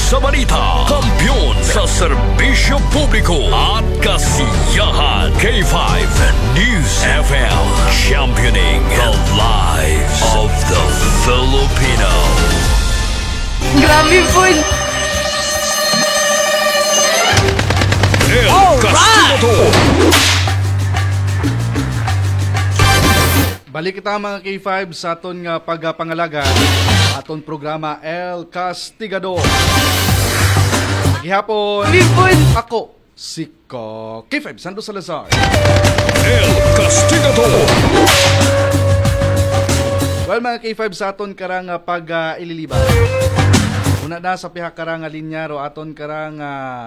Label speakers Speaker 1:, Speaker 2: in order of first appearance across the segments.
Speaker 1: sa balita, kampyon sa serbisyo publiko at kasiyahan. K5 News FM, championing the lives of the Filipino.
Speaker 2: Grabe po.
Speaker 1: El Castigo.
Speaker 3: Balik kita mga K5 sa aton nga pagpangalaga aton programa El Castigador. Gihapon ako si K5 Santos Salazar.
Speaker 1: El Castigador.
Speaker 3: Well mga K5 sa aton karang pag-ililiban. Una na sa piha karang linyaro aton karang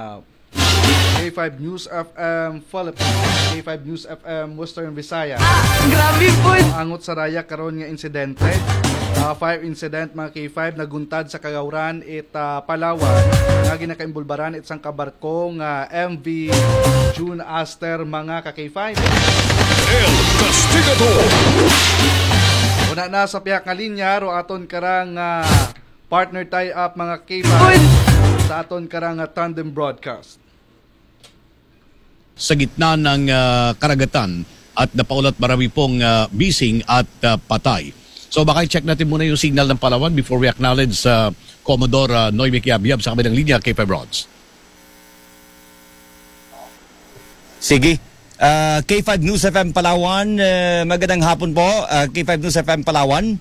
Speaker 3: K5 News FM Philippines, K5 News FM Western Visayas.
Speaker 2: Grabe po.
Speaker 3: Angot sa raya karon nga insidente. Fire incident mga K5 naguntad sa Kagawran it Palawan nga ginakaimbulbaran it sang kabarkong MV June Aster mga ka-K5.
Speaker 1: El Castigador.
Speaker 3: Una na sa piha nga linya ro aton karang partner tie-up mga K5 sa aton karang tandem broadcast.
Speaker 4: Sa gitna ng karagatan at napaulat marami pong bising at patay. So baka i-check natin muna yung signal ng Palawan before we acknowledge Commodore Noymi Kiabyab sa kabilang linya, K5 Rods.
Speaker 5: Sige. K5 News FM Palawan, magandang hapon po. K5 News FM Palawan.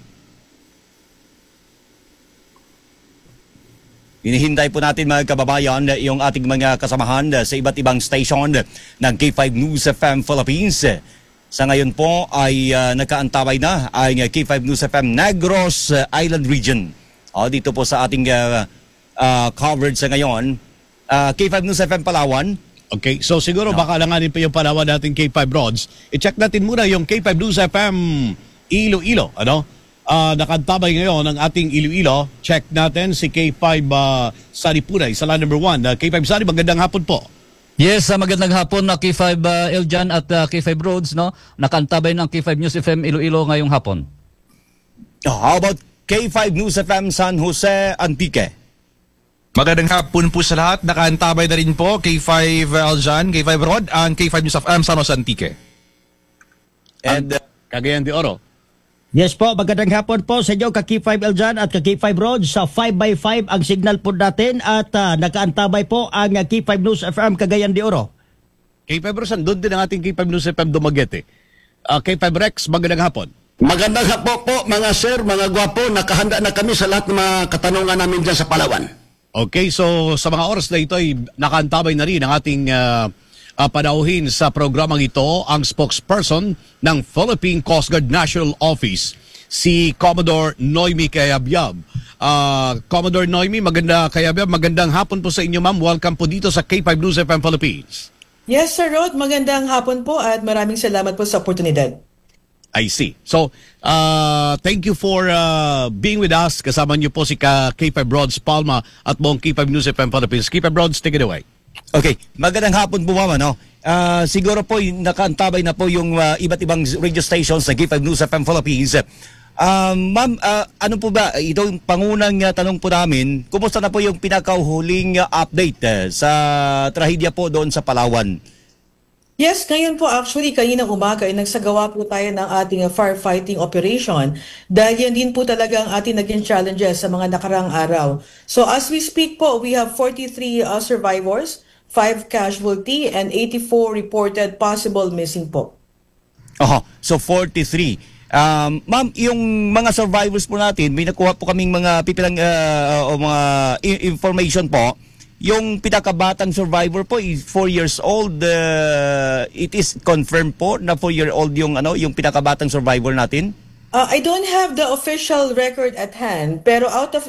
Speaker 5: Hinihintay po natin mga kababayan yung ating mga kasamahan sa iba't ibang station ng K5 News FM Philippines. Sa ngayon po ay nakaantabay na ang K5 News FM Negros Island Region. Dito po sa ating coverage sa ngayon. K5 News FM Palawan.
Speaker 4: Okay, so siguro baka langanin pa yung Palawan natin K5 Rods. I-check natin muna yung K5 News FM Iloilo, ano? Nakantabay ngayon ang ating Iloilo. Check natin si K5 Sani Punay sa line number 1. K5 Sani, magandang hapon po.
Speaker 6: Yes, magandang hapon na K5 Eljan at K5 Roads, no? Nakantabay ng K5 News FM Iloilo ngayong hapon.
Speaker 5: How about K5 News FM San Jose Antique?
Speaker 7: Magandang hapon po sa lahat. Nakaantabay na rin po K5 Eljan, K5 Rod, ang K5 News FM San Jose Antique.
Speaker 5: And
Speaker 4: Cagayan de Oro.
Speaker 8: Yes po, magandang hapon po sa inyo ka-K5 Eljan at ka-K5 Roads. Sa 5x5 ang signal po natin at nakaantabay po ang K5 News FM Cagayan de Oro.
Speaker 4: K5 Rods, doon din ang ating K5 News FM Dumaguete. K5 Rex, magandang hapon.
Speaker 9: Magandang hapon po mga sir, mga gwapo. Nakahanda na kami sa lahat ng mga katanungan namin dyan sa Palawan.
Speaker 4: Okay, so sa mga oras na ito ay nakaantabay na rin ang ating panauhin sa programang ito ang spokesperson ng Philippine Coast Guard National Office, si Commodore Noymi Kiabyab. Commodore Noymi, magandang hapon po sa inyo ma'am. Welcome po dito sa K5 News FM Philippines.
Speaker 10: Yes Sir Rod, magandang hapon po at maraming salamat po sa oportunidad.
Speaker 4: I see. So, thank you for being with us. Kasama niyo po si K5 Rods Palma at buong K5 News FM Philippines. K5 Rods, take it away.
Speaker 5: okay, magandang hapon po mama, no? Siguro po nakaantabay na po yung iba't ibang radio stations sa K5 News FM Philippines. Ma'am, ano po ba, itong pangunang tanong po namin, kumusta na po yung pinakahuling update sa trahedya po doon sa Palawan?
Speaker 10: Yes, ngayon po actually kaninang umaga ay nagsagawa po tayo ng ating firefighting operation dahil yan din po talaga ang ating naging challenges sa mga nakarang araw. So as we speak po, we have 43 survivors, 5 casualty, and 84 reported possible missing po.
Speaker 5: So 43. Ma'am, yung mga survivors po natin, may nakuha po kaming mga pipilang o mga information po. Yung pinakabatang survivor po is 4 years old. It is confirmed po na 4-year-old yung pinakabatang survivor natin?
Speaker 10: I don't have the official record at hand, pero out of